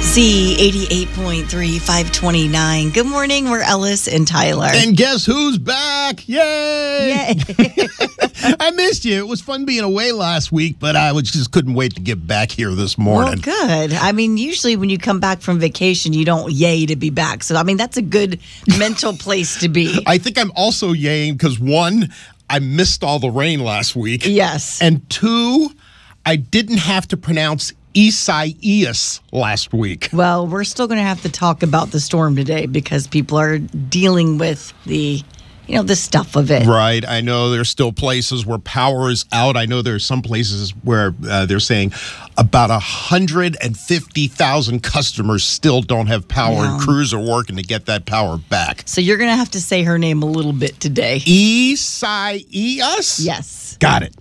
Z88.3, 529. Good morning. We're Ellis and Tyler. And guess who's back? Yay! I missed you. It was fun being away last week, but I just couldn't wait to get back here this morning. Well, good. I mean, usually when you come back from vacation, you don't yay to be back. So, I mean, that's a good mental place to be. I think I'm also yaying because, one, I missed all the rain last week. Yes. And two, I didn't have to pronounce Isaias last week. Well, we're still going to have to talk about the storm today because people are dealing with the stuff of it. Right. I know there's still places where power is out. I know there's some places where they're saying about 150,000 customers still don't have power, and crews are working to get that power back. So you're going to have to say her name a little bit today. Isaias? Yes. Got it.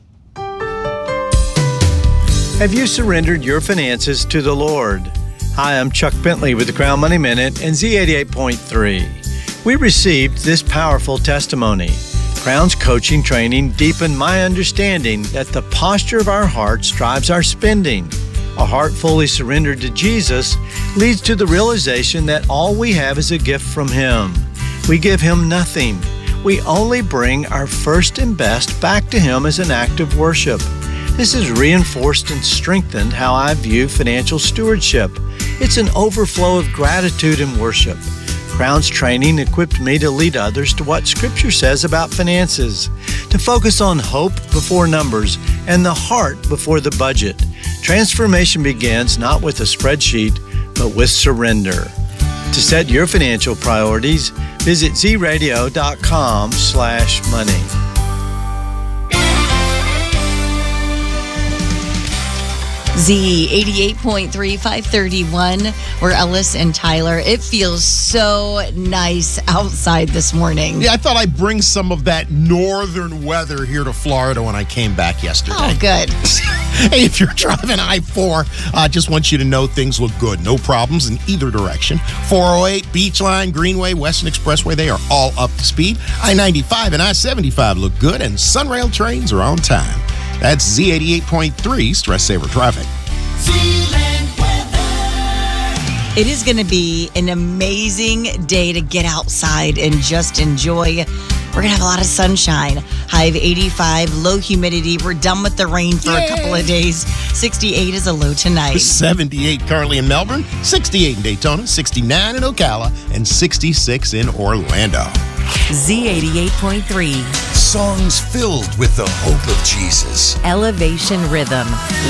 Have you surrendered your finances to the Lord? Hi, I'm Chuck Bentley with the Crown Money Minute and Z88.3. We received this powerful testimony. Crown's coaching training deepened my understanding that the posture of our hearts drives our spending. A heart fully surrendered to Jesus leads to the realization that all we have is a gift from Him. We give Him nothing. We only bring our first and best back to Him as an act of worship. This has reinforced and strengthened how I view financial stewardship. It's an overflow of gratitude and worship. Crown's training equipped me to lead others to what Scripture says about finances, to focus on hope before numbers and the heart before the budget. Transformation begins not with a spreadsheet, but with surrender. To set your financial priorities, visit zradio.com/money. Z88.3, 531. We're Ellis and Tyler. It feels so nice outside this morning. Yeah, I thought I'd bring some of that northern weather here to Florida when I came back yesterday. Oh, good. Hey, if you're driving I-4, I just want you to know things look good. No problems in either direction. 408, Beachline, Greenway, Western Expressway, they are all up to speed. I-95 and I-75 look good, and Sunrail trains are on time. That's Z88.3 Stress Saver Traffic. It is going to be an amazing day to get outside and just enjoy. We're going to have a lot of sunshine. High of 85, low humidity. We're done with the rain for a couple of days. 68 is a low tonight. 78 currently in Melbourne, 68 in Daytona, 69 in Ocala, and 66 in Orlando. Z88.3. Songs filled with the hope of Jesus. Elevation Rhythm.